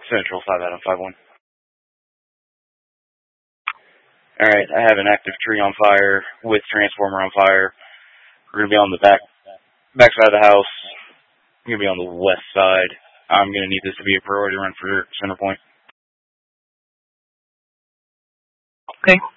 Central 5 Adam 51. Alright, I have an active tree on fire with transformer on fire. We're going to be on the back side of the house. I'm going to be on the west side. I'm going to need this to be a priority run for center point. Okay.